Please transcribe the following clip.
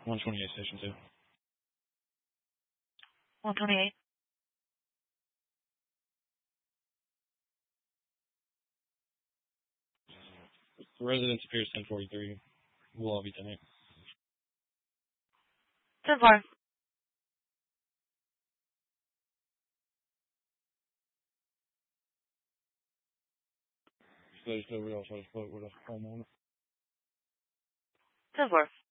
128 Station 2. 128. Residence appears 1043. We'll all be tonight. 10-4. So we also spoke with a homeowner. 10-4.